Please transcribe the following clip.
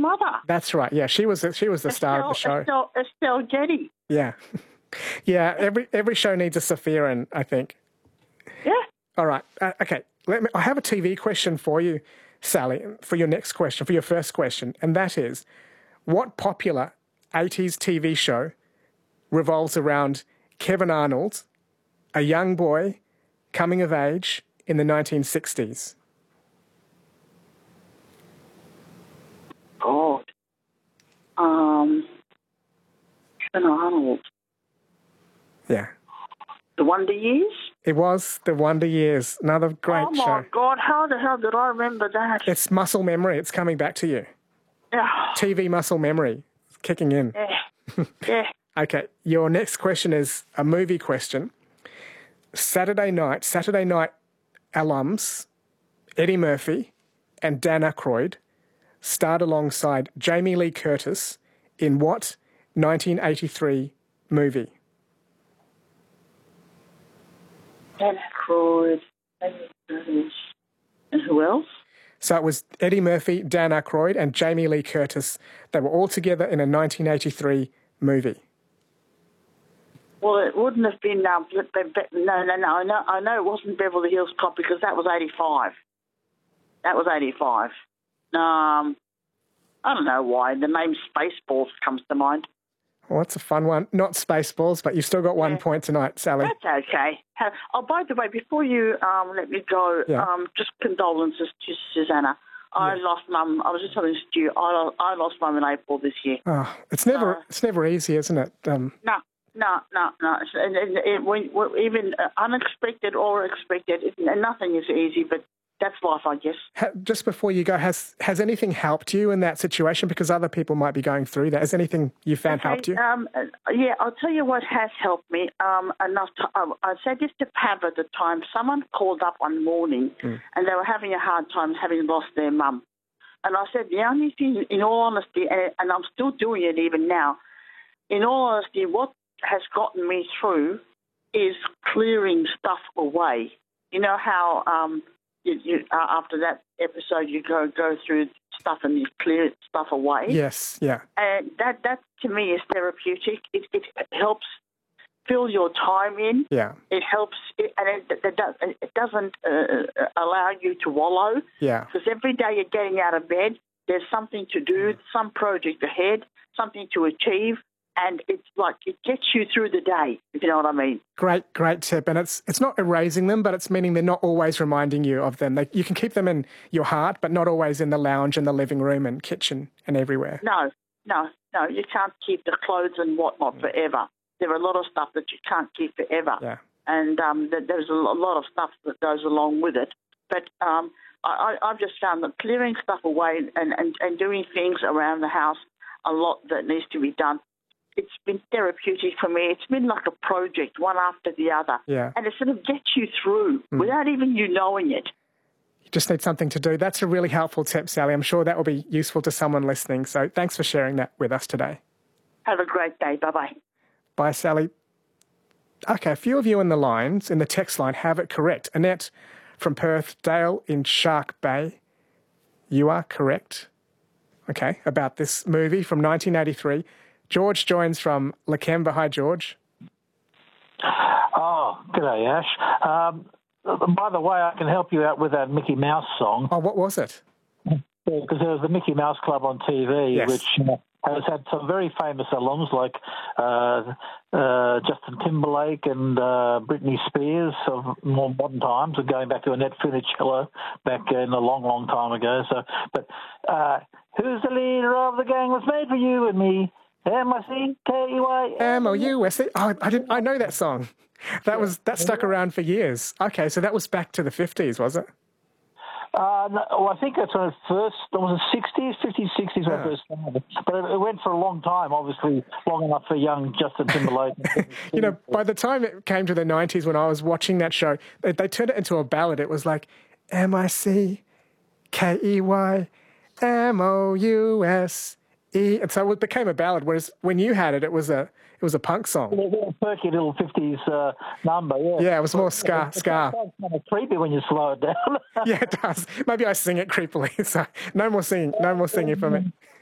mother. That's right. Yeah, she was the star of the show. Estelle Getty. Yeah. Yeah, every show needs a Sophia in, I think. Yeah. All right. Okay. I have a TV question for you, Sally, for your next question, for your first question, and that is, what popular 80s TV show revolves around Kevin Arnold, a young boy coming of age in the 1960s? God. Kevin Arnold. Yeah. The Wonder Years? It was The Wonder Years. Another great show. Oh, my God. How the hell did I remember that? It's muscle memory. It's coming back to you. Yeah. TV muscle memory. It's kicking in. Yeah. Yeah. Okay. Your next question is a movie question. Saturday night alums Eddie Murphy and Dan Aykroyd starred alongside Jamie Lee Curtis in what 1983 movie? Dan Aykroyd, and who else? So it was Eddie Murphy, Dan Aykroyd, and Jamie Lee Curtis. They were all together in a 1983 movie. Well, it wouldn't have been... no. I know it wasn't Beverly Hills Cop because that was 85. That was 85. I don't know why. The name Spaceballs comes to mind. Well, that's a fun one. Not Spaceballs, but you've still got 1 point tonight, Sally. That's okay. Oh, by the way, before you let me go, just condolences to Susanna. I lost Mum. I was just telling Stu, I lost Mum in April this year. Oh, it's never easy, isn't it? No. Even unexpected or expected, nothing is easy, but that's life, I guess. Just before you go, has anything helped you in that situation? Because other people might be going through that. Has anything you found helped you? Yeah, I'll tell you what has helped me. I said this to Pav at the time. Someone called up one morning and they were having a hard time having lost their mum. And I said, the only thing, in all honesty, and I'm still doing it even now, in all honesty, what has gotten me through is clearing stuff away. You know how... You after that episode, you go through stuff and you clear stuff away. Yes, yeah. And that to me is therapeutic. It helps fill your time in. Yeah. It helps, and it doesn't allow you to wallow. Yeah. Because every day you're getting out of bed, there's something to do, some project ahead, something to achieve. And it's like it gets you through the day, if you know what I mean. Great tip. And it's not erasing them, but it's meaning they're not always reminding you of them. You can keep them in your heart, but not always in the lounge and the living room and kitchen and everywhere. No. You can't keep the clothes and whatnot forever. There are a lot of stuff that you can't keep forever. Yeah. And there's a lot of stuff that goes along with it. But I've just found that clearing stuff away and doing things around the house, a lot that needs to be done, it's been therapeutic for me. It's been like a project, one after the other. Yeah. And it sort of gets you through without even you knowing it. You just need something to do. That's a really helpful tip, Sally. I'm sure that will be useful to someone listening. So thanks for sharing that with us today. Have a great day. Bye-bye. Bye, Sally. Okay, a few of you in the text line have it correct. Annette from Perth, Dale in Shark Bay. You are correct. Okay, about this movie from 1983. George joins from Lakemba. Hi, George. Oh, g'day, Ash. By the way, I can help you out with that Mickey Mouse song. Oh, what was it? Because there was the Mickey Mouse Club on TV, yes, which has had some very famous alums like Justin Timberlake and Britney Spears of more modern times, and going back to Annette Funicello back in a long, long time ago. But who's the leader of the gang was made for you and me? M-I-C-K-E-Y. M-O-U-S-E. Oh, I know that song. That stuck around for years. Okay, so that was back to the 50s, was it? No, well, I think that's when it first, was it 60s, 50s, 60s when it first started. But it went for a long time, obviously, long enough for young Justin Timberlake. By the time it came to the 90s when I was watching that show, they turned it into a ballad. It was like, M-I-C-K-E-Y, M-O-U-S. And so it became a ballad, whereas when you had it, it was a punk song. A little perky little 50s number, yeah. Yeah, it was more ska. It's kind of creepy when you slow it down. Yeah, it does. Maybe I sing it creepily. So no more singing for me.